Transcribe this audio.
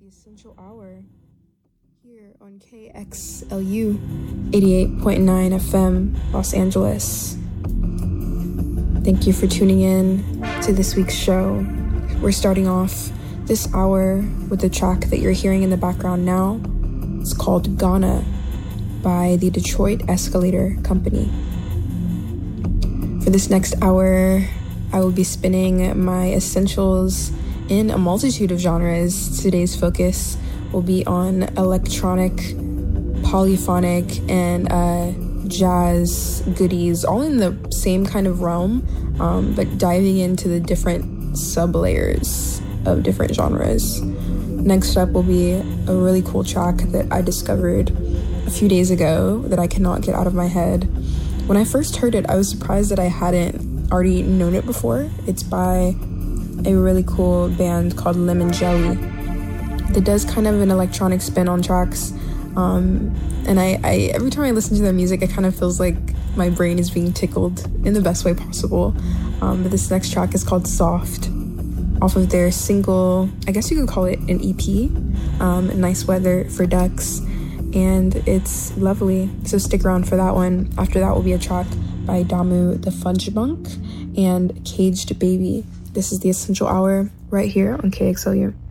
Essential Hour here on KXLU 88.9 FM, Los Angeles. Thank you for tuning in to this week's show. We're starting off this hour with the track that you're hearing in the background now. It's called Ghana by the Detroit Escalator Company. For this next hour, I will be spinning my essentials in a multitude of genres. Today's focus will be on electronic, polyphonic, and jazz goodies, all in the same kind of realm, but diving into the different sub-layers of different genres. Next up will be a really cool track that I discovered a few days ago that I cannot get out of my head. When I first heard it, I was surprised that I hadn't already known it before. It's by a really cool band called Lemon Jelly that does kind of an electronic spin on tracks. And I every time I listen to their music, it kind of feels like my brain is being tickled in the best way possible. But this next track is called Soft, off of their single, I guess you could call it an EP, Nice Weather for Ducks, and it's lovely. So stick around for that one. After that will be a track by Damu the Fudge Monk and Caged Baby. This is the Essential Hour right here on KXLU.